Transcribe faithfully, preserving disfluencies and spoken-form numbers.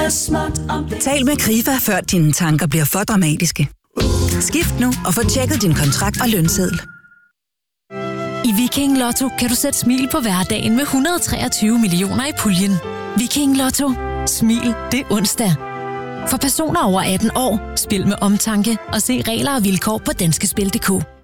er smart om det. Tal med Krifa, før dine tanker bliver for dramatiske. Skift nu og få tjekket din kontrakt og lønseddel. I Viking Lotto kan du sætte smil på hverdagen med et hundrede og treogtyve millioner i puljen. Viking Lotto. Smil, det er onsdag. For personer over atten år, spil med omtanke og se regler og vilkår på danske spil punktum d k.